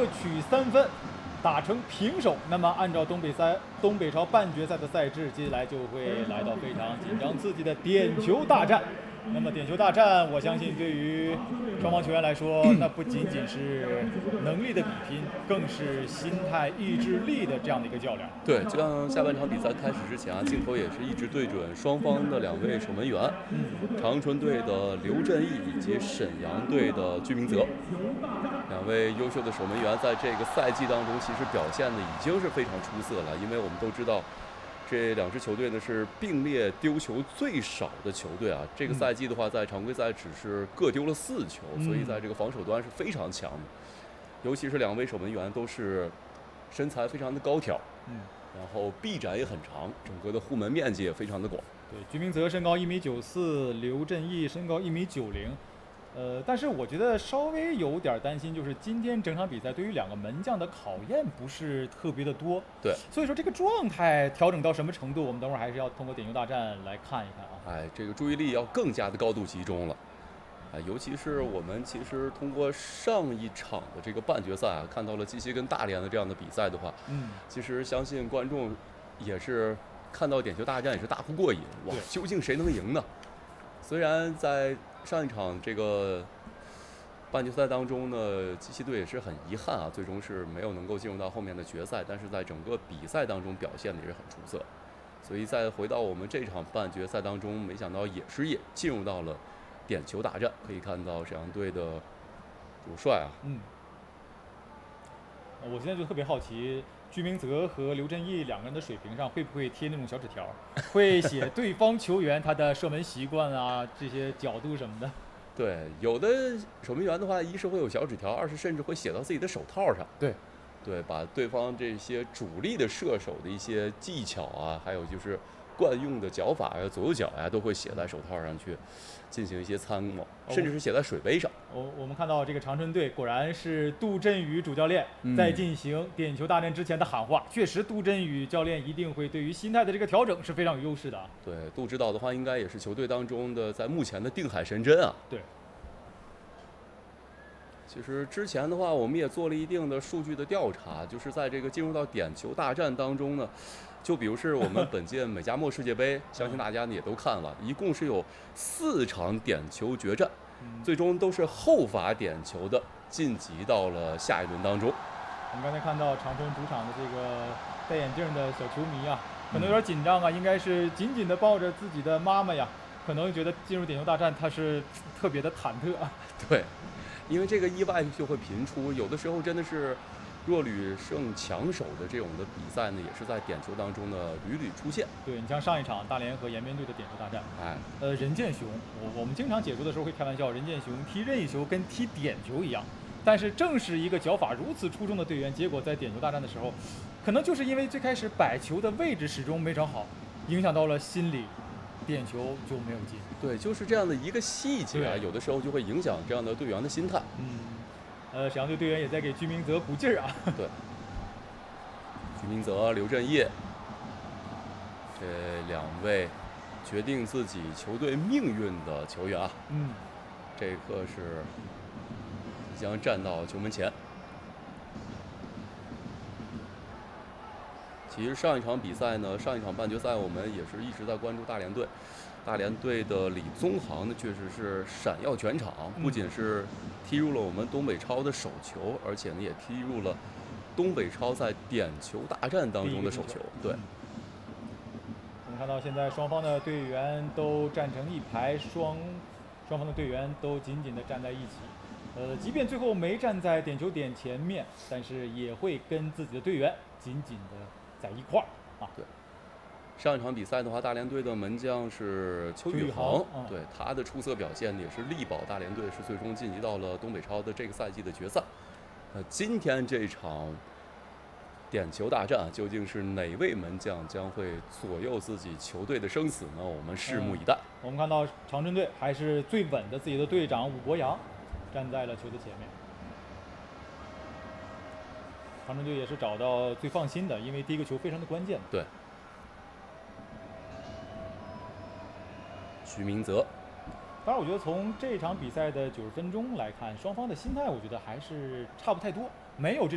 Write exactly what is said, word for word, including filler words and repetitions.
取三分，打成平手。那么按照东北赛东北超半决赛的赛制，接下来就会来到非常紧张刺激的点球大战。那么点球大战，我相信对于双方球员来说，那不仅仅是能力的比拼，更是心态、意志力的这样的一个较量。 对，就像下半场比赛开始之前啊，镜头也是一直对准双方的两位守门员， 嗯， 长春队的刘振义以及沈阳队的居明泽，两位优秀的守门员在这个赛季当中其实表现的已经是非常出色了，因为我们都知道。这两支球队呢是并列丢球最少的球队啊。这个赛季的话，在常规赛只是各丢了四球， 嗯、 所以在这个防守端是非常强的。尤其是两位守门员都是身材非常的高挑， 嗯， 然后臂展也很长，整个的护门面积也非常的广。 对，居明泽身高一米九四，刘振义身高一米九零。呃，但是我觉得稍微有点担心，就是今天整场比赛对于两个门将的考验不是特别的多。 对， 所以说这个状态调整到什么程度，我们等会儿还是要通过点球大战来看一看啊。 哎，这个注意力要更加的高度集中了。啊，尤其是我们其实通过上一场的这个半决赛啊，看到了鸡西跟大连的这样的比赛的话， 嗯， 其实相信观众也是看到点球大战也是大呼过瘾。哇，究竟谁能赢呢？虽然在上一场这个半决赛当中呢，鸡西队也是很遗憾啊，最终是没有能够进入到后面的决赛，但是在整个比赛当中表现的也是很出色。所以再回到我们这场半决赛当中，没想到也是也进入到了点球大战。可以看到沈阳队的主帅啊， 嗯，我现在就特别好奇。居明泽和刘振义两个人的水平上会不会贴那种小纸条，会写对方球员他的射门习惯啊，这些角度什么的？ 对，有的守门员的话，一是会有小纸条，二是甚至会写到自己的手套上。 对， 对，把对方这些主力的射手的一些技巧啊，还有就是惯用的脚法呀、左右脚呀，都会写在手套上去进行一些参谋，甚至是写在水杯上。 我、哦、我们看到这个长春队果然是杜振宇主教练在进行点球大战之前的喊话，嗯、确实杜振宇教练一定会对于心态的这个调整是非常有优势的。 对，杜指导的话，应该也是球队当中的在目前的定海神针啊。 对。 其实之前的话，我们也做了一定的数据的调查，就是在这个进入到点球大战当中呢，就比如是我们本届美加墨世界杯，相信大家呢也都看了，一共是有四场点球决战，最终都是后罚点球的晋级到了下一轮当中。 我们刚才看到长春主场的这个戴眼镜的小球迷啊，可能有点紧张啊，应该是紧紧地抱着自己的妈妈呀，可能觉得进入点球大战他是特别的忐忑啊。 对。因为这个意外就会频出，有的时候真的是弱旅胜强手的这种的比赛呢，也是在点球当中呢屡屡出现。 对，你像上一场大连和延边队的点球大战， 哎， 呃，任建雄，我我们经常解说的时候会开玩笑，任建雄踢任意球跟踢点球一样，但是正是一个脚法如此出众的队员，结果在点球大战的时候，可能就是因为最开始摆球的位置始终没找好，影响到了心理。点球就没有进， 对，就是这样的一个细节啊，有的时候就会影响这样的队员的心态。 嗯，呃，沈阳队队员也在给居明泽鼓劲儿啊。 对，居明泽、刘振业这两位决定自己球队命运的球员啊， 嗯， 这一刻是即将站到球门前。其实上一场比赛呢，上一场半决赛我们也是一直在关注大连队。大连队的李宗航呢，确实是闪耀全场，不仅是踢入了我们东北超的首球，而且呢也踢入了东北超在点球大战当中的首球。对。 我们看到现在双方的队员都站成一排，双双方的队员都紧紧地站在一起。呃，即便最后没站在点球点前面，但是也会跟自己的队员紧紧地在一块儿啊。 对，上一场比赛的话，大连队的门将是邱宇航， 嗯、 对他的出色表现也是力保大连队是最终晋级到了东北超的这个赛季的决赛。那今天这场点球大战究竟是哪位门将将会左右自己球队的生死呢？我们拭目以待。 嗯、我们看到长春队还是最稳的自己的队长武博洋站在了球的前面。长春队也是找到最放心的，因为第一个球非常的关键。 对。徐明泽。 当然，我觉得从这场比赛的九十分钟来看，双方的心态，我觉得还是差不太多，没有这。